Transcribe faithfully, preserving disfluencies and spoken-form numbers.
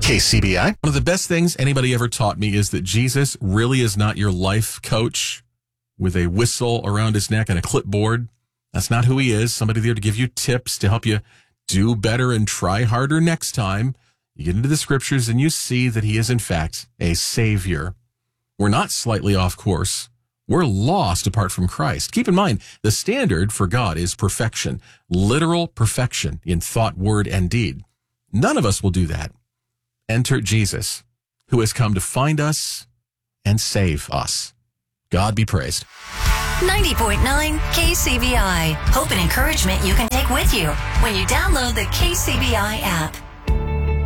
K C B I. One of the best things anybody ever taught me is that Jesus really is not your life coach with a whistle around his neck and a clipboard. That's not who he is. Somebody there to give you tips to help you do better and try harder next time. You get into the scriptures and you see that he is, in fact, a savior. We're not slightly off course. We're lost apart from Christ. Keep in mind, the standard for God is perfection, literal perfection in thought, word, and deed. None of us will do that. Enter Jesus, who has come to find us and save us. God be praised. ninety point nine K C B I. Hope and encouragement you can take with you when you download the K C B I app.